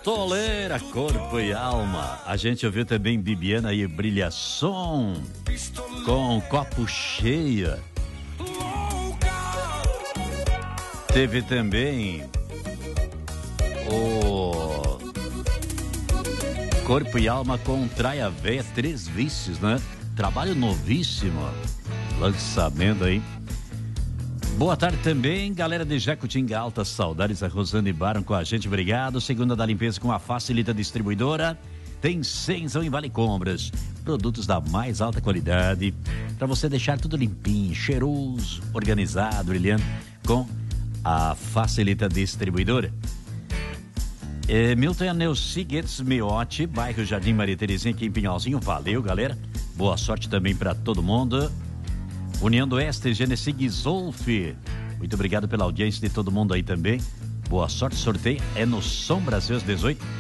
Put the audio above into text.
Pistoleira, corpo e alma. A gente ouviu também Bibiana e Brilhação com Copo Cheia. Teve também o Corpo e Alma com Traia Véia, Três Vícios, né? Trabalho novíssimo. Lançamento aí. Boa tarde também, galera de Jacutinga, altas saudades, a Rosane Baron com a gente, obrigado. Segunda da limpeza com a Facilita Distribuidora. Tem Senzão em Vale Compras, produtos da mais alta qualidade, para você deixar tudo limpinho, cheiroso, organizado, brilhante, com a Facilita Distribuidora. Milton Neuci Guedes Miotti, bairro Jardim Maria Terezinha, aqui em Pinhalzinho, valeu, galera. Boa sorte também para todo mundo. União do Oeste, Genesig Zolf. Muito obrigado pela audiência de todo mundo aí também. Boa sorte, sorteio é no Som Brasil às 18.